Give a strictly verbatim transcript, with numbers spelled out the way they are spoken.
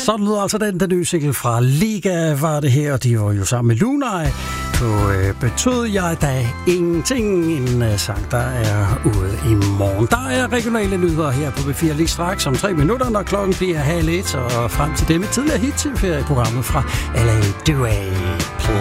Sådan lyder altså den, den nye single fra Liga var det her, og de var jo sammen med Lunaj. Så øh, betød jeg da ingenting, en uh, sang, der er ude i morgen. Der er regionale nyheder her på B fire lige straks om tre minutter, når klokken bliver halv et, og frem til det med tidligere hit til ferieprogrammet fra L A Duay Play.